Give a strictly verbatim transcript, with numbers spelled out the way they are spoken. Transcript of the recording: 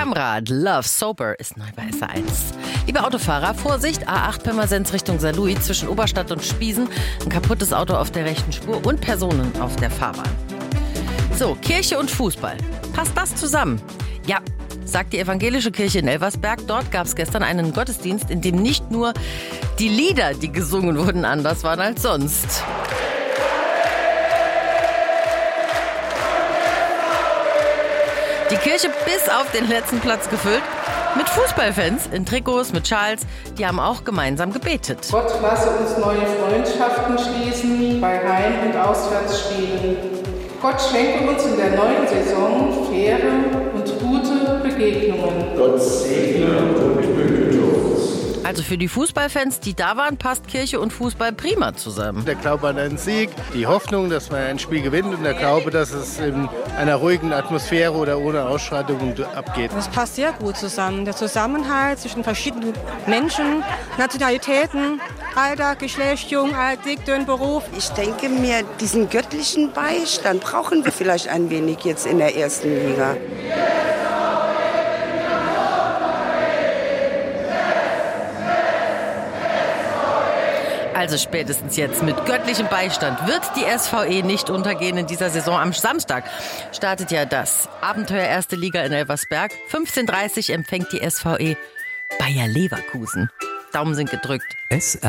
Stammrad Love Sober ist neu bei S A eins. Liebe Autofahrer, Vorsicht, A acht Pirmasens Richtung Saarlouis zwischen Oberstadt und Spiesen. Ein kaputtes Auto auf der rechten Spur und Personen auf der Fahrbahn. So, Kirche und Fußball. Passt das zusammen? Ja, sagt die evangelische Kirche in Elversberg. Dort gab es gestern einen Gottesdienst, in dem nicht nur die Lieder, die gesungen wurden, anders waren als sonst. Die Kirche bis auf den letzten Platz gefüllt mit Fußballfans in Trikots, mit Schals. Die haben auch gemeinsam gebetet. Gott lasse uns neue Freundschaften schließen bei Heim- und Auswärtsspielen. Gott schenke uns in der neuen Saison faire und gute Begegnungen. Gott segne und behüte uns. Also für die Fußballfans, die da waren, passt Kirche und Fußball prima zusammen. Der Glaube an einen Sieg, die Hoffnung, dass man ein Spiel gewinnt und der Glaube, dass es in einer ruhigen Atmosphäre oder ohne Ausschreitungen abgeht. Das passt sehr gut zusammen. Der Zusammenhalt zwischen verschiedenen Menschen, Nationalitäten, Alter, Geschlecht, jung, alt, dick, dünn, Beruf. Ich denke mir, diesen göttlichen Beistand brauchen wir vielleicht ein wenig jetzt in der ersten Liga. Also spätestens jetzt mit göttlichem Beistand wird die S V E nicht untergehen in dieser Saison. Am Samstag startet ja das Abenteuer Erste Liga in Elversberg. fünfzehn Uhr dreißig empfängt die S V E Bayer Leverkusen. Daumen sind gedrückt.